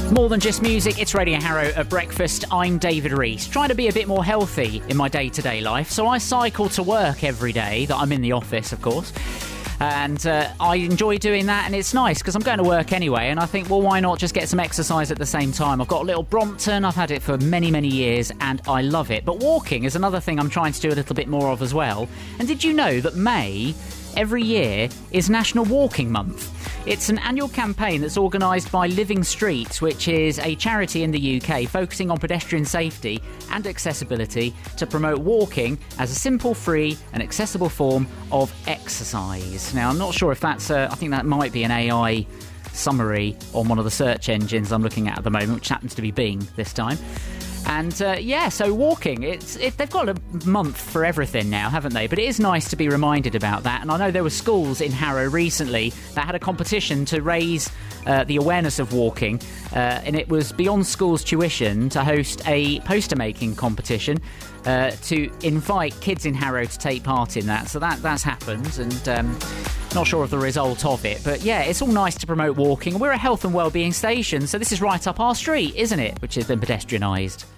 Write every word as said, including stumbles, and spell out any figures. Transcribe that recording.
More than just music, it's Radio Harrow at breakfast. I'm David Rees, trying to be a bit more healthy in my day-to-day life. So I cycle to work every day, that I'm in the office, of course. And uh, I enjoy doing that, and it's nice because I'm going to work anyway, and I think, well, why not just get some exercise at the same time? I've got a little Brompton, I've had it for many, many years, and I love it. But walking is another thing I'm trying to do a little bit more of as well. And did you know that May, every year, is National Walking Month? It's an annual campaign that's organised by Living Streets, which is a charity in the U K focusing on pedestrian safety and accessibility to promote walking as a simple, free and accessible form of exercise. Now, I'm not sure if that's... Uh, I think that might be an A I summary on one of the search engines I'm looking at at the moment, which happens to be Bing this time. And, uh, yeah, so walking, it's it, they've got a month for everything now, haven't they? But it is nice to be reminded about that. And I know there were schools in Harrow recently that had a competition to raise uh, the awareness of walking. Uh, and it was beyond school's tuition to host a poster-making competition uh, to invite kids in Harrow to take part in that. So that that's happened, and um, not sure of the result of it. But, yeah, it's all nice to promote walking. We're a health and wellbeing station, so this is right up our street, isn't it? Which has been pedestrianised.